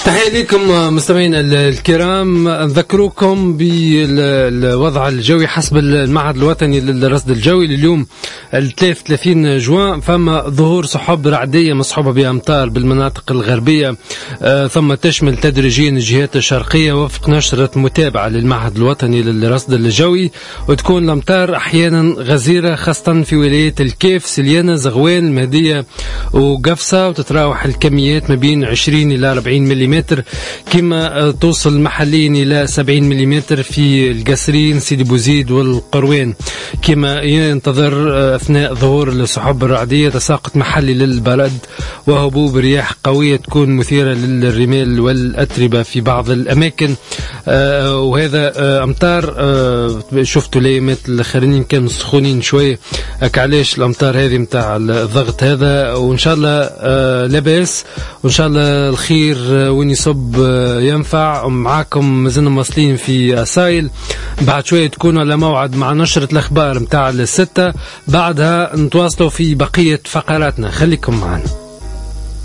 تحية لكم مستمعينا الكرام. نذكركم بالوضع الجوي حسب المعهد الوطني للرصد الجوي لليوم 33 جوان. فما ظهور سحب رعدية مصحوبة بأمطار بالمناطق الغربية، ثم تشمل تدريجيا الجهات الشرقية وفق نشرة متابعة للمعهد الوطني للرصد الجوي. وتكون الأمطار أحيانا غزيرة خاصة في ولايات الكيف، سليانة، زغوان، المهدية وقفصة، وتتراوح الكميات ما بين 20 إلى 40 ملم، كما توصل محليا إلى 70 ملم في القصرين، سيدي بوزيد والقروان. كما ينتظر أثناء ظهور السحب الرعدية تساقط محلي للبرد وهبوب رياح قوية تكون مثيرة للرمال والأتربة في بعض الأماكن. وهذا أمطار شفتوا الأيامات الأخرين كانوا سخونين شوية، علاش الأمطار هذه متاع الضغط هذا. وإن شاء الله لا بأس، وإن شاء الله الخير وين يصب ينفع. معاكم مازلنا مواصلين في أسايل، بعد شوية تكونوا على موعد مع نشرة الأخبار متاع 6، بعدها نتواصلوا في بقية فقراتنا. خليكم معنا.